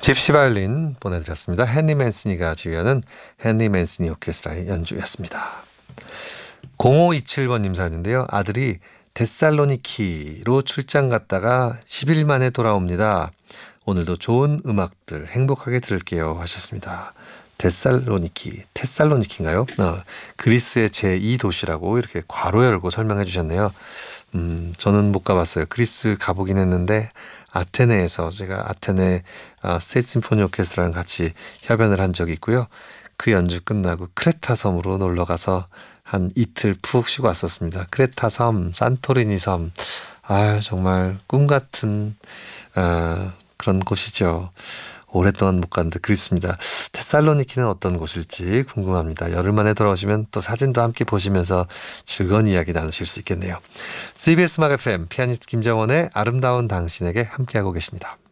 집시 바이올린 보내드렸습니다. 헨리 맨스니가 지휘하는 헨리 맨스니 오케스트라의 연주였습니다. 0527번님 사연인데요. 아들이 데살로니키로 출장 갔다가 10일 만에 돌아옵니다. 오늘도 좋은 음악들 행복하게 들을게요 하셨습니다. 테살로니키인가요? 그리스의 제2도시라고 이렇게 괄호 열고 설명해 주셨네요. 저는 못 가봤어요. 그리스 가보긴 했는데 아테네에서 제가 아테네 스테이트 심포니 오케스트라랑 같이 협연을 한 적이 있고요. 그 연주 끝나고 크레타 섬으로 놀러 가서 한 이틀 푹 쉬고 왔었습니다. 크레타 섬, 산토리니 섬. 정말 꿈 같은 그런 곳이죠. 오랫동안 못 갔는데 그립습니다. 테살로니키는 어떤 곳일지 궁금합니다. 열흘 만에 돌아오시면 또 사진도 함께 보시면서 즐거운 이야기 나누실 수 있겠네요. CBS 음악 FM 피아니스트 김정원의 아름다운 당신에게 함께하고 계십니다.